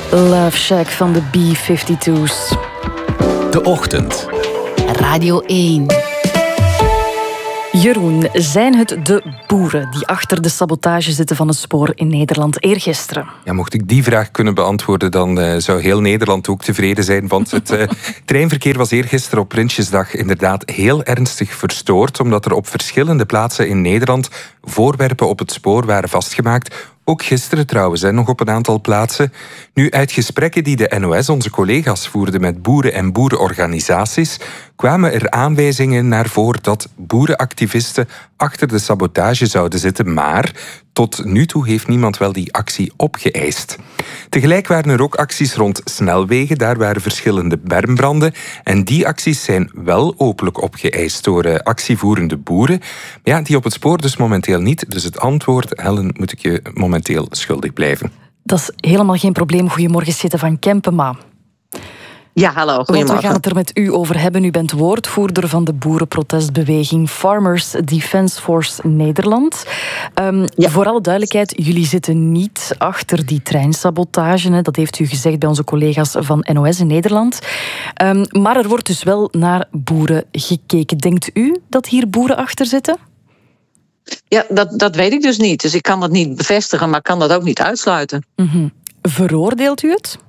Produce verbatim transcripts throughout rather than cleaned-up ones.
Love Shack van de B vijfentwintig's. De Ochtend. Radio één. Jeroen, zijn het de boeren die achter de sabotage zitten van het spoor in Nederland eergisteren? Ja, mocht ik die vraag kunnen beantwoorden, dan uh, zou heel Nederland ook tevreden zijn. Want het uh, treinverkeer was eergisteren op Prinsjesdag inderdaad heel ernstig verstoord, omdat er op verschillende plaatsen in Nederland voorwerpen op het spoor waren vastgemaakt. Ook gisteren trouwens, hè, nog op een aantal plaatsen. Nu, uit gesprekken die de N O S, onze collega's, voerden met boeren en boerenorganisaties, kwamen er aanwijzingen naar voren dat boerenactivisten achter de sabotage zouden zitten, maar tot nu toe heeft niemand wel die actie opgeëist. Tegelijk waren er ook acties rond snelwegen, daar waren verschillende bermbranden en die acties zijn wel openlijk opgeëist door uh, actievoerende boeren. Ja, die op het spoor dus momenteel niet. Dus het antwoord, Helen, moet ik je momenteel schuldig blijven. Dat is helemaal geen probleem. Goedemorgen, Sitte van Kempenma. Ja, hallo, goedemorgen. Want we gaan het er met u over hebben. U bent woordvoerder van de boerenprotestbeweging Farmers Defence Force Nederland. Um, ja. Voor alle duidelijkheid, jullie zitten niet achter die treinsabotage. Hè. Dat heeft u gezegd bij onze collega's van N O S in Nederland. Um, maar er wordt dus wel naar boeren gekeken. Denkt u dat hier boeren achter zitten? Ja, dat, dat weet ik dus niet. Dus ik kan dat niet bevestigen, maar kan dat ook niet uitsluiten. Mm-hmm. Veroordeelt u het?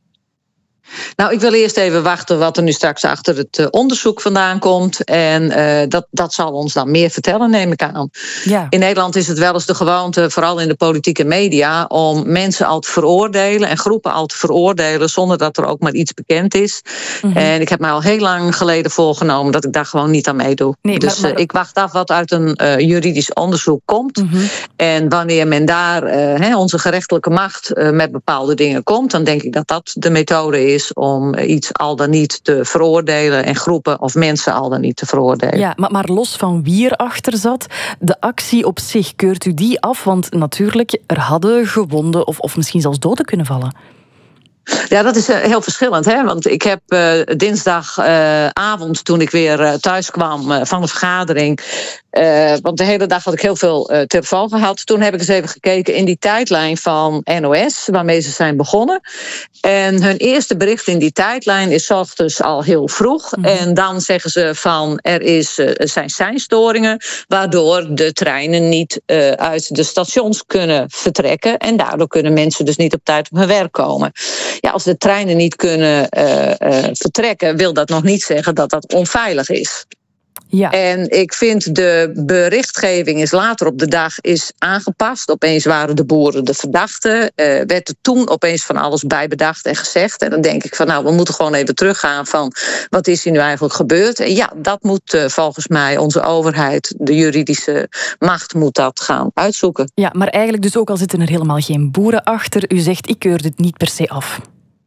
Nou, ik wil eerst even wachten wat er nu straks achter het uh, onderzoek vandaan komt. En uh, dat, dat zal ons dan meer vertellen, neem ik aan. Ja. In Nederland is het wel eens de gewoonte, vooral in de politieke media, om mensen al te veroordelen en groepen al te veroordelen zonder dat er ook maar iets bekend is. Mm-hmm. En ik heb mij al heel lang geleden voorgenomen dat ik daar gewoon niet aan meedoe. Nee, dus maar, maar... Uh, ik wacht af wat uit een uh, juridisch onderzoek komt. Mm-hmm. En wanneer men daar uh, he, onze gerechtelijke macht uh, met bepaalde dingen komt, dan denk ik dat dat de methode is om iets al dan niet te veroordelen en groepen of mensen al dan niet te veroordelen. Ja, maar, maar los van wie erachter zat, de actie op zich, keurt u die af? Want natuurlijk, er hadden gewonden of, of misschien zelfs doden kunnen vallen. Ja, dat is heel verschillend. Hè? Want ik heb uh, dinsdagavond, uh, toen ik weer uh, thuis kwam uh, van de vergadering, Uh, want de hele dag had ik heel veel uh, telefoon gehad. Toen heb ik eens even gekeken in die tijdlijn van N O S, waarmee ze zijn begonnen. En hun eerste bericht in die tijdlijn is 's ochtends al heel vroeg. Mm. En dan zeggen ze van er is, uh, zijn seinstoringen, waardoor de treinen niet uh, uit de stations kunnen vertrekken. En daardoor kunnen mensen dus niet op tijd op hun werk komen. Ja, als de treinen niet kunnen uh, uh, vertrekken, wil dat nog niet zeggen dat dat onveilig is. Ja. En ik vind de berichtgeving is later op de dag is aangepast. Opeens waren de boeren de verdachten. Uh, werd er toen opeens van alles bij bedacht en gezegd. En dan denk ik van nou, we moeten gewoon even teruggaan van wat is hier nu eigenlijk gebeurd. En ja, dat moet uh, volgens mij onze overheid, de juridische macht, moet dat gaan uitzoeken. Ja, maar eigenlijk dus ook al zitten er helemaal geen boeren achter. U zegt, ik keur dit niet per se af.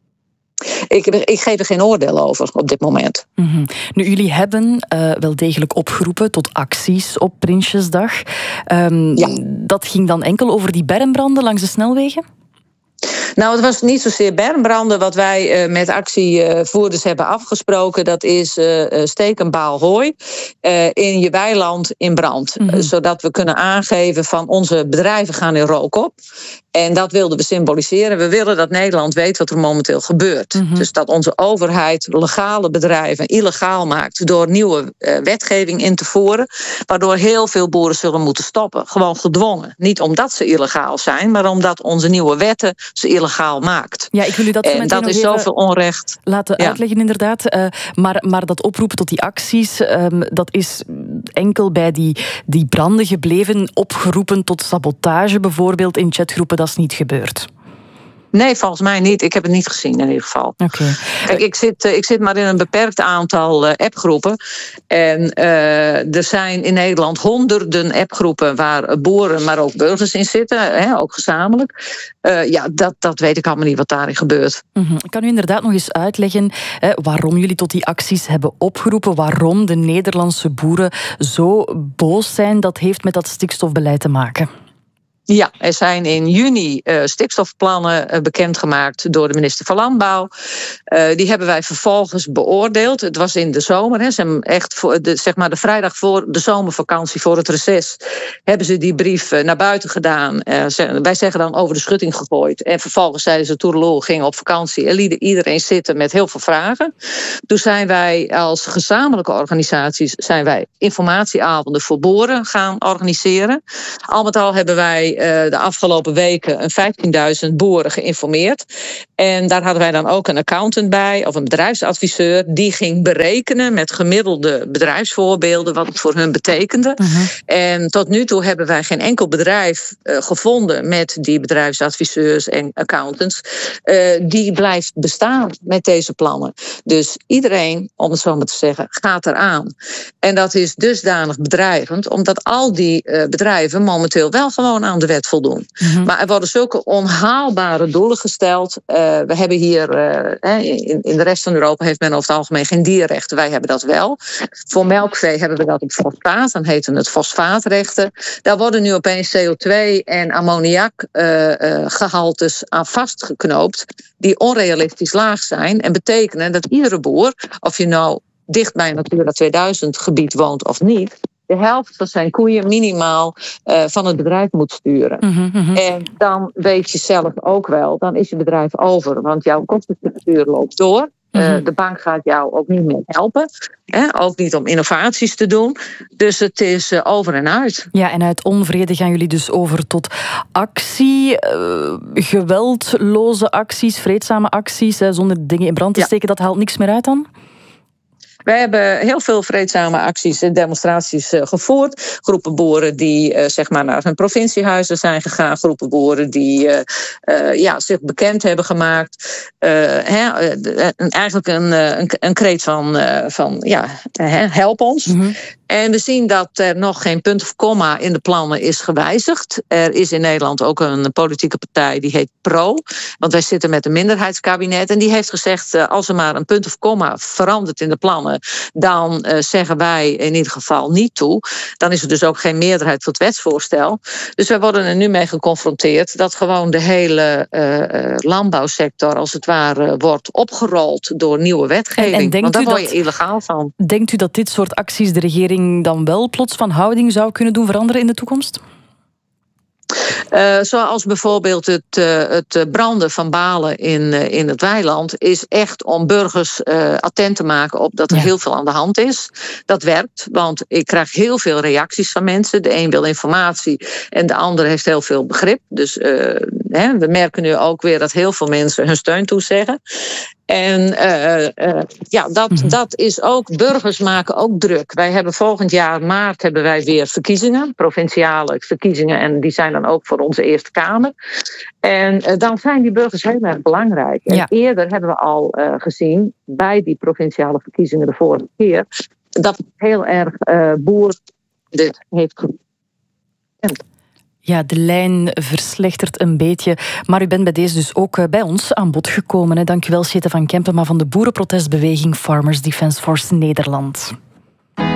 Ik, ik geef er geen oordeel over op dit moment. Mm-hmm. Nu, jullie hebben uh, wel degelijk opgeroepen tot acties op Prinsjesdag. Um, ja. Dat ging dan enkel over die bermbranden langs de snelwegen? Nou, het was niet zozeer bermbranden. Wat wij uh, met actievoerders hebben afgesproken, dat is uh, steek een baal hooi uh, in je weiland in brand. Mm-hmm. Uh, zodat we kunnen aangeven van onze bedrijven gaan in rook op. En dat wilden we symboliseren. We willen dat Nederland weet wat er momenteel gebeurt. Mm-hmm. Dus dat onze overheid legale bedrijven illegaal maakt door nieuwe uh, wetgeving in te voeren. Waardoor heel veel boeren zullen moeten stoppen. Gewoon gedwongen. Niet omdat ze illegaal zijn, maar omdat onze nieuwe wetten ze illegaal maakt. Ja, ik wil u dat en dat is zoveel onrecht. Laten ja. uitleggen, inderdaad. Uh, maar, maar dat oproepen tot die acties, um, dat is enkel bij die, die branden gebleven, opgeroepen tot sabotage bijvoorbeeld in chatgroepen. Dat is niet gebeurd. Nee, volgens mij niet. Ik heb het niet gezien in ieder geval. Okay. Kijk, ik zit, ik zit maar in een beperkt aantal uh, appgroepen. En uh, er zijn in Nederland honderden appgroepen waar boeren, maar ook burgers in zitten. Hè, ook gezamenlijk. Uh, ja, dat, dat weet ik allemaal niet wat daarin gebeurt. Mm-hmm. Kan u inderdaad nog eens uitleggen hè, waarom jullie tot die acties hebben opgeroepen? Waarom de Nederlandse boeren zo boos zijn? Dat heeft met dat stikstofbeleid te maken. Ja, er zijn in juni uh, stikstofplannen uh, bekendgemaakt door de minister van Landbouw. Uh, die hebben wij vervolgens beoordeeld. Het was in de zomer, hè, ze echt voor de, zeg maar de vrijdag voor de zomervakantie, voor het reces, hebben ze die brief uh, naar buiten gedaan. Uh, ze, wij zeggen dan over de schutting gegooid. En vervolgens zeiden ze toedeloe, gingen op vakantie en lieten iedereen zitten met heel veel vragen. Toen zijn wij als gezamenlijke organisaties zijn wij informatieavonden voor boeren gaan organiseren. Al met al hebben wij de afgelopen weken een vijftienduizend boeren geïnformeerd. En daar hadden wij dan ook een accountant bij, of een bedrijfsadviseur, die ging berekenen met gemiddelde bedrijfsvoorbeelden wat het voor hun betekende. Uh-huh. En tot nu toe hebben wij geen enkel bedrijf uh, gevonden met die bedrijfsadviseurs en accountants uh, die blijft bestaan met deze plannen. Dus iedereen, om het zo maar te zeggen, gaat eraan. En dat is dusdanig bedreigend, omdat al die uh, bedrijven momenteel wel gewoon aan de wet voldoen. Mm-hmm. Maar er worden zulke onhaalbare doelen gesteld. Uh, we hebben hier, uh, in, in de rest van Europa heeft men over het algemeen geen dierrechten. Wij hebben dat wel. Voor melkvee hebben we dat op fosfaat. Dan heten het fosfaatrechten. Daar worden nu opeens C O twee en ammoniakgehaltes uh, uh, aan vastgeknoopt die onrealistisch laag zijn en betekenen dat iedere boer, of je nou dicht bij een Natura tweeduizend gebied woont of niet, de helft van zijn koeien minimaal uh, van het bedrijf moet sturen. Mm-hmm, mm-hmm. En dan weet je zelf ook wel, dan is je bedrijf over. Want jouw kostenstructuur loopt door. Mm-hmm. Uh, de bank gaat jou ook niet meer helpen. Hè? Ook niet om innovaties te doen. Dus het is uh, over en uit. Ja, en uit onvrede gaan jullie dus over tot actie. Uh, geweldloze acties, vreedzame acties. Uh, zonder dingen in brand te steken, ja. Dat haalt niks meer uit dan? Wij hebben heel veel vreedzame acties en demonstraties uh, gevoerd. Groepen boeren die uh, zeg maar naar hun provinciehuizen zijn gegaan. Groepen boeren die uh, uh, ja, zich bekend hebben gemaakt. Uh, hè, uh, eigenlijk een, een, een kreet van, uh, van ja, help ons. Mm-hmm. En we zien dat er nog geen punt of komma in de plannen is gewijzigd. Er is in Nederland ook een politieke partij die heet PRO. Want wij zitten met een minderheidskabinet. En die heeft gezegd, uh, als er maar een punt of komma verandert in de plannen, dan uh, zeggen wij in ieder geval niet toe. Dan is er dus ook geen meerderheid voor het wetsvoorstel. Dus wij worden er nu mee geconfronteerd dat gewoon de hele uh, landbouwsector als het ware wordt opgerold door nieuwe wetgeving. En, en Want daar word je dat, illegaal van. Denkt u dat dit soort acties de regering dan wel plots van houding zou kunnen doen veranderen in de toekomst? Uh, zoals bijvoorbeeld het, uh, het branden van balen in, uh, in het weiland is echt om burgers uh, attent te maken op dat er ja. heel veel aan de hand is. Dat werkt, want ik krijg heel veel reacties van mensen. De een wil informatie en de ander heeft heel veel begrip. Dus uh, hè, we merken nu ook weer dat heel veel mensen hun steun toezeggen. En uh, uh, ja, dat, mm-hmm. dat is ook, burgers maken ook druk. Wij hebben volgend jaar maart hebben wij weer verkiezingen, provinciale verkiezingen, en die zijn dan ook voor onze Eerste Kamer. En uh, dan zijn die burgers heel erg belangrijk. En ja. eerder hebben we al uh, gezien, bij die provinciale verkiezingen de vorige keer, dat het heel erg uh, boer dit heeft gedaan. Ja, de lijn verslechtert een beetje. Maar u bent bij deze dus ook bij ons aan bod gekomen. Dank u wel, Sjette van Kempema van de boerenprotestbeweging Farmers Defence Force Nederland.